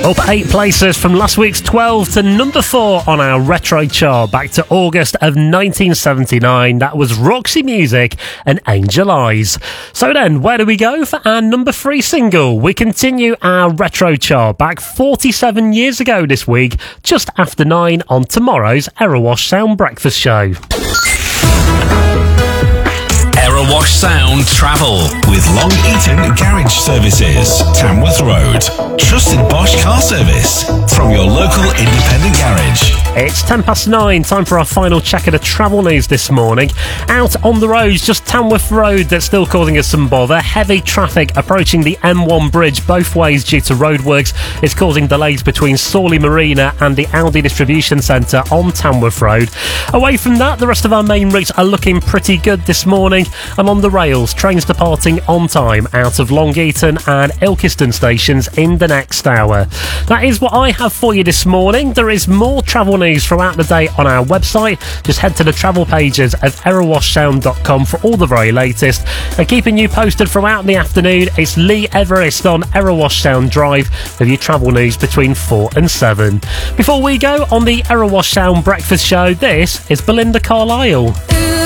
Up 8 places from last week's 12 to number 4 on our retro chart, back to August of 1979. That was Roxy Music and Angel Eyes. So then, where do we go for our number 3 single? We continue our retro chart back 47 years ago this week, just after 9 on tomorrow's Erewash Sound Breakfast Show. Erewash Sound Travel with Long Eaton Garage Services, Tamworth Road. Trusted Bosch car service from your local independent garage. It's 9:10, time for our final check of the travel news this morning. Out on the roads, just Tamworth Road that's still causing us some bother. Heavy traffic approaching the M1 bridge both ways due to roadworks. It's causing delays between Sawley Marina and the Aldi Distribution Centre on Tamworth Road. Away from that, the rest of our main routes are looking pretty good this morning. And on the rails, trains departing on time out of Long Eaton and Ilkeston stations in the next hour. That is what I have for you this morning. There is more travel news throughout the day on our website. Just head to the travel pages of erewashsound.com for all the very latest. And keeping you posted throughout the afternoon, it's Lee Everest on Erewash Sound Drive with your travel news between 4 and 7. Before we go on the Erewash Sound Breakfast Show, this is Belinda Carlisle.